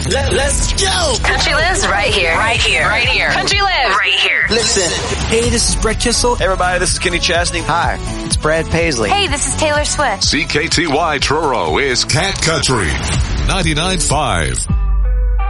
Let's go! Country lives right here. Right here. Right here. Country lives right here. Listen. Hey, this is Brett Kissel. Hey, everybody, this is Kenny Chesney. Hi, it's Brad Paisley. Hey, this is Taylor Swift. CKTY Truro is Cat Country 99.5.